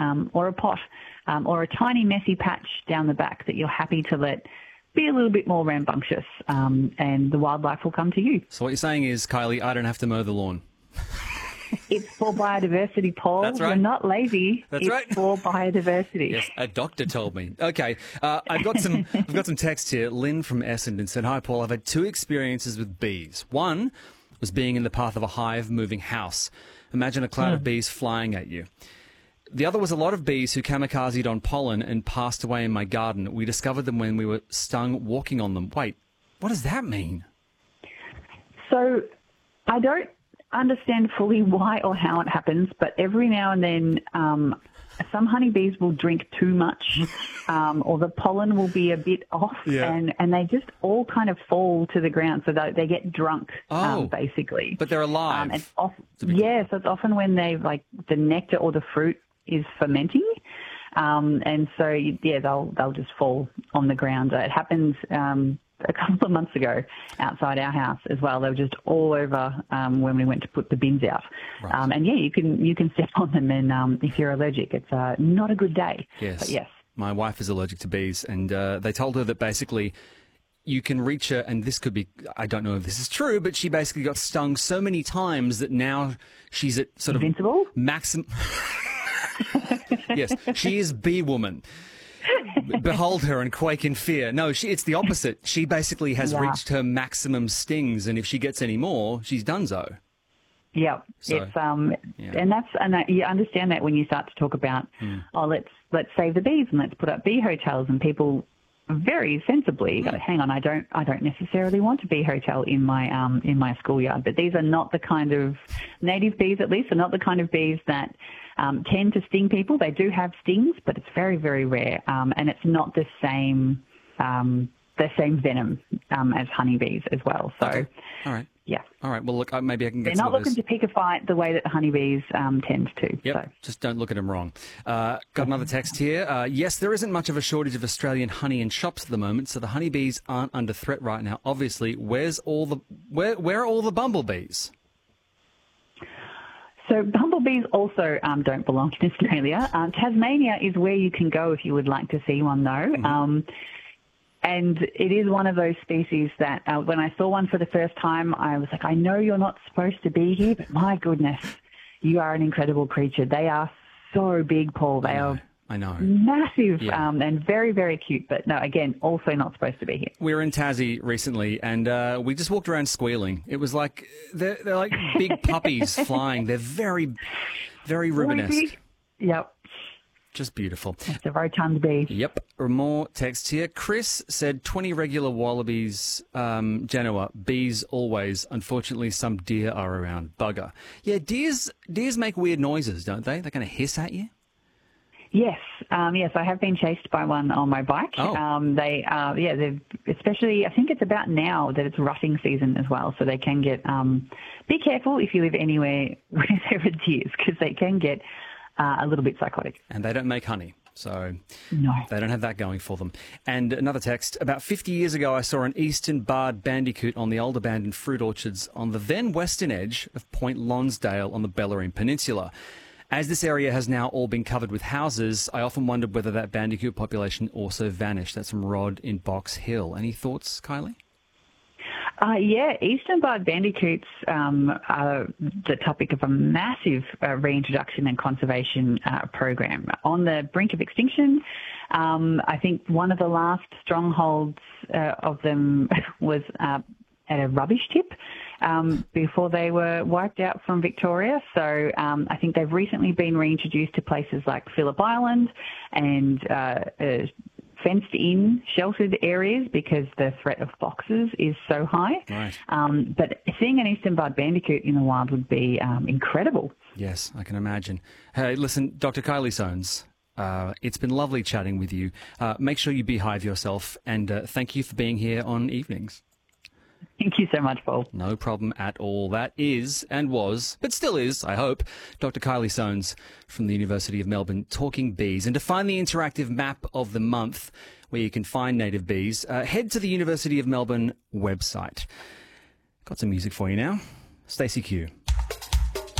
or a pot or a tiny messy patch down the back that you're happy to let be a little bit more rambunctious, and the wildlife will come to you. So what you're saying is, Kylie, I don't have to mow the lawn. It's for biodiversity, Paul. That's right. We're not lazy. That's it's right. for biodiversity. Yes, a doctor told me. Okay, I've got some text here. Lynn from Essendon said, "Hi, Paul. I've had two experiences with bees. One was being in the path of a hive moving house. Imagine a cloud of bees flying at you. The other was a lot of bees who kamikazed on pollen and passed away in my garden. We discovered them when we were stung walking on them." Wait, what does that mean? So I don't understand fully why or how it happens, but every now and then some honeybees will drink too much or the pollen will be a bit off, and they just all kind of fall to the ground, so they get drunk, basically. But they're alive. So it's often when the nectar or the fruit is fermenting, and so they'll just fall on the ground. It happens a couple of months ago outside our house as well. They were just all over when we went to put the bins out. Right. And you can step on them, and if you're allergic, it's not a good day. Yes. But yes. My wife is allergic to bees, and they told her that basically you can reach her, and this could be, I don't know if this is true, but she basically got stung so many times that now she's at sort of invincible? Maximum. Yes, she is bee woman. Behold her and quake in fear. No, it's the opposite. She basically has reached her maximum stings, and if she gets any more, she's donezo. Yeah, so, and you understand that when you start to talk about, let's save the bees and let's put up bee hotels, and people very sensibly go, hang on, I don't necessarily want a bee hotel in my schoolyard. But these are not the kind of native bees, at least, are not the kind of bees that tend to sting people. They do have stings, but it's very, very rare, and it's not the same venom as honeybees as well. So, okay. All right. Yeah. All right. Well, look, maybe I can get They're not looking to pick a fight the way that the honeybees tend to. Yep. So. Just don't look at them wrong. Got another text here. Yes, there isn't much of a shortage of Australian honey in shops at the moment, so the honeybees aren't under threat right now. Obviously, where are all the bumblebees? So bumblebees also don't belong in Australia. Tasmania is where you can go if you would like to see one, though. Mm-hmm. And it is one of those species that when I saw one for the first time, I was like, I know you're not supposed to be here, but my goodness, you are an incredible creature. They are so big, Paul. They are massive and very, very cute. But no, again, also not supposed to be here. We were in Tassie recently, and we just walked around squealing. It was like they're like big puppies flying. They're very, very Rubenesque. Yep. Just beautiful. It's a very time to be. Yep. More text here. Chris said 20 regular wallabies, Genoa, bees always. Unfortunately, some deer are around. Bugger. Yeah, deers make weird noises, don't they? They're going to hiss at you? Yes. Yes, I have been chased by one on my bike. Oh. They've especially, I think it's about now that it's rutting season as well, so they can get, be careful if you live anywhere where there are deers, because they can get a little bit psychotic. And they don't make honey, so no, they don't have that going for them. And another text, about 50 years ago, I saw an eastern barred bandicoot on the old abandoned fruit orchards on the then western edge of Point Lonsdale on the Bellarine Peninsula. As this area has now all been covered with houses, I often wondered whether that bandicoot population also vanished. That's from Rod in Box Hill. Any thoughts, Kylie? Eastern barred bandicoots are the topic of a massive reintroduction and conservation program. On the brink of extinction, I think one of the last strongholds of them was at a rubbish tip before they were wiped out from Victoria. So I think they've recently been reintroduced to places like Phillip Island and fenced-in, sheltered areas because the threat of foxes is so high. Right. But seeing an eastern barred bandicoot in the wild would be incredible. Yes, I can imagine. Hey, listen, Dr. Kylie Soanes, it's been lovely chatting with you. Make sure you beehive yourself, and thank you for being here on Evenings. Thank you so much, Paul. No problem at all. That is, and was, but still is, I hope, Dr. Kylie Soanes from the University of Melbourne, talking bees. And to find the interactive map of the month where you can find native bees, head to the University of Melbourne website. Got some music for you now. Stacey Q.